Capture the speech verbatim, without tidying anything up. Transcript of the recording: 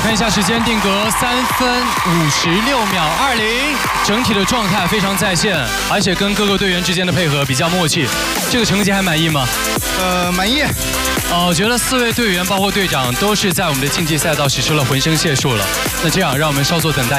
看一下时间，定格三分五十六秒二零，整体的状态非常在线，而且跟各个队员之间的配合比较默契。这个成绩还满意吗？ 呃，满意。 哦，我觉得四位队员包括队长都是在我们的竞技赛道使出了浑身解数了。那这样，让我们稍作等待。